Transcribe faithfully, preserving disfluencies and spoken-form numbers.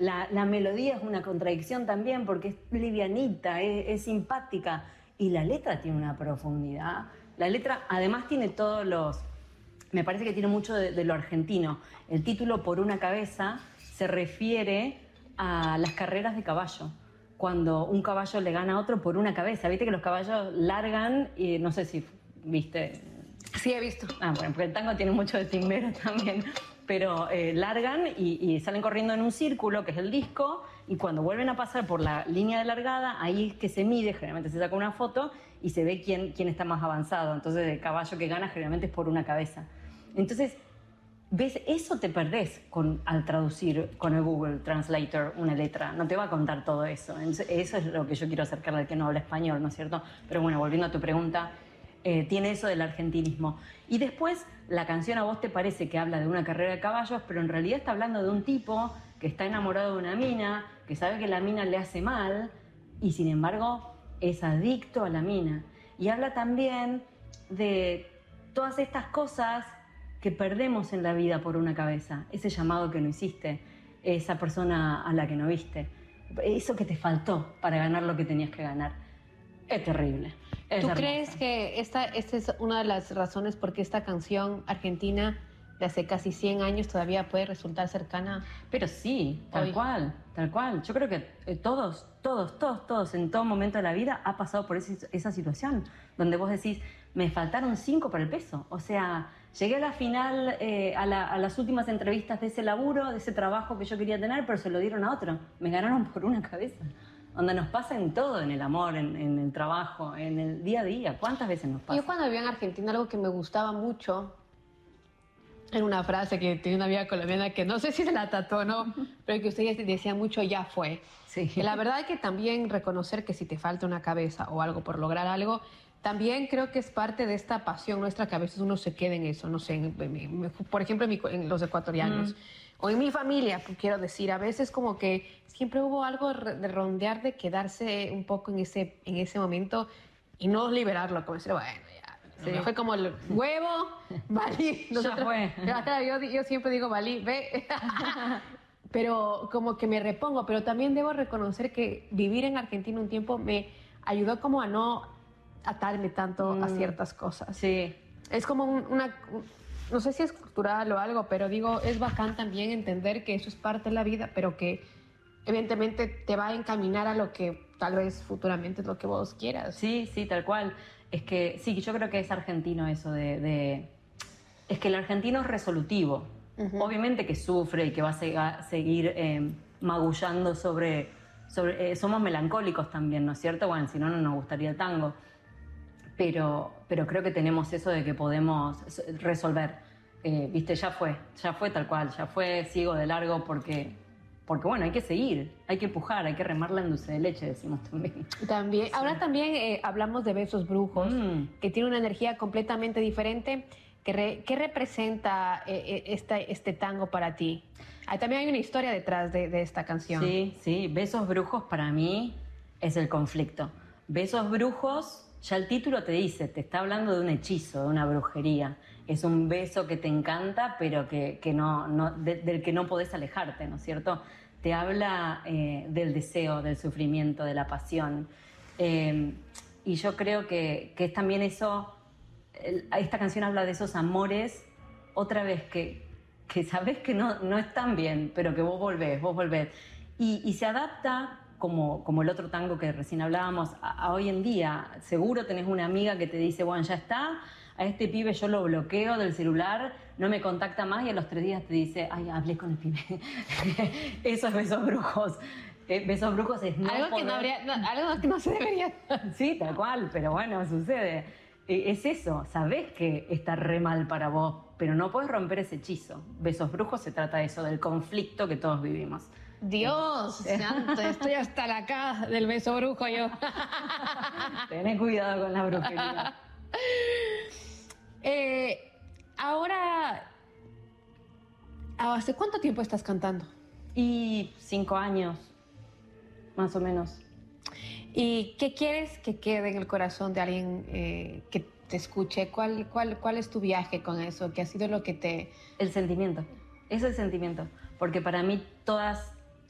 La, la melodía es una contradicción también porque es livianita, es, es simpática. Y la letra tiene una profundidad. La letra además tiene todos los... Me parece que tiene mucho de, de lo argentino. El título Por una cabeza se refiere a las carreras de caballo. Cuando un caballo le gana a otro por una cabeza. Viste que los caballos largan y no sé si viste... Sí, he visto. Ah, bueno, porque el tango tiene mucho de timbero también. Pero eh, largan y, y salen corriendo en un círculo, que es el disco, y cuando vuelven a pasar por la línea de largada, ahí es que se mide, generalmente se saca una foto y se ve quién, quién está más avanzado. Entonces el caballo que gana generalmente es por una cabeza. Entonces, ¿ves? Eso te perdés con, al traducir con el Google Translator una letra. No te va a contar todo eso. Eso es lo que yo quiero acercarle al que no habla español, ¿no es cierto? Pero bueno, volviendo a tu pregunta, eh, tiene eso del argentinismo. Y después, la canción a vos te parece que habla de una carrera de caballos, pero en realidad está hablando de un tipo que está enamorado de una mina, que sabe que la mina le hace mal, y sin embargo es adicto a la mina. Y habla también de todas estas cosas que perdemos en la vida por una cabeza, ese llamado que no hiciste, esa persona a la que no viste, eso que te faltó para ganar lo que tenías que ganar. Es terrible. Es ¿Tú hermosa. crees que esta, esta es una de las razones por qué esta canción argentina de hace casi cien años todavía puede resultar cercana? Pero sí, tal Hoy. cual, tal cual. Yo creo que eh, todos, todos, todos, todos en todo momento de la vida ha pasado por ese, esa situación donde vos decís, me faltaron cinco para el peso. O sea, llegué a la final, eh, a, la, a las últimas entrevistas de ese laburo, de ese trabajo que yo quería tener, pero se lo dieron a otro. Me ganaron por una cabeza. Donde nos pasa en todo, en el amor, en, en el trabajo, en el día a día. ¿Cuántas veces nos pasa? Yo cuando vivía en Argentina, algo que me gustaba mucho era una frase que tenía una amiga colombiana que no sé si se la tatuó o no, pero que ustedes decían mucho, ya fue. Sí. Que la verdad hay que también reconocer que si te falta una cabeza o algo por lograr algo, también creo que es parte de esta pasión nuestra que a veces uno se queda en eso, no sé, en, en, por ejemplo en, mi, en los ecuatorianos. Mm. O en mi familia, quiero decir, a veces como que siempre hubo algo de rondear, de quedarse un poco en ese, en ese momento y no liberarlo, como decir, bueno, ya. Se me fue como el huevo, valí. Nosotros, ya fue. Yo, yo siempre digo, valí, ve. Pero como que me repongo, pero también debo reconocer que vivir en Argentina un tiempo me ayudó como a no atarme tanto mm. a ciertas cosas. Sí. Es como un, una... No sé si es cultural o algo, pero digo, es bacán también entender que eso es parte de la vida, pero que evidentemente te va a encaminar a lo que tal vez futuramente es lo que vos quieras. Sí, sí, tal cual. Es que sí, yo creo que es argentino eso de... de... Es que el argentino es resolutivo. Uh-huh. Obviamente que sufre y que va a, se- a seguir eh, magullando sobre... sobre eh, somos melancólicos también, ¿no es cierto? Bueno, si no, no nos gustaría el tango. Pero, pero creo que tenemos eso de que podemos resolver. Eh, Viste, ya fue, ya fue tal cual, ya fue, sigo de largo porque, porque bueno, hay que seguir, hay que empujar, hay que remarla en dulce de leche, decimos también. También, sí. Ahora también eh, hablamos de Besos Brujos, mm. que tiene una energía completamente diferente. ¿Qué, re, qué representa eh, este, este tango para ti? Ah, también hay una historia detrás de, de esta canción. Sí, sí, Besos Brujos para mí es el conflicto. Besos Brujos... Ya el título te dice, te está hablando de un hechizo, de una brujería. Es un beso que te encanta, pero que, que no, no, de, del que no podés alejarte, ¿no es cierto? Te habla eh, del deseo, del sufrimiento, de la pasión. Eh, y yo creo que, que es también eso, el, esta canción habla de esos amores, otra vez, que, que sabés que no, no están bien, pero que vos volvés, vos volvés. Y, y se adapta... Como, como el otro tango que recién hablábamos, a, a hoy en día. Seguro tenés una amiga que te dice, bueno, ya está, a este pibe yo lo bloqueo del celular, no me contacta más, y a los tres días te dice, ay, hablé con el pibe. Eso es Besos Brujos. Eh, Besos Brujos es no algo poder... que no habría, no, algo que no se debería. Sí, tal cual, pero bueno, sucede. Eh, es eso, sabés que está re mal para vos, pero no podés romper ese hechizo. Besos Brujos se trata de eso, del conflicto que todos vivimos. Dios santo, estoy hasta la cara del beso brujo yo. Tenés cuidado con la brujería. eh, ahora, ¿hace cuánto tiempo estás cantando? Y cinco años, más o menos. ¿Y qué quieres que quede en el corazón de alguien eh, que te escuche? ¿Cuál, cuál, ¿Cuál es tu viaje con eso? ¿Qué ha sido lo que te...? El sentimiento, es el sentimiento. Porque para mí todas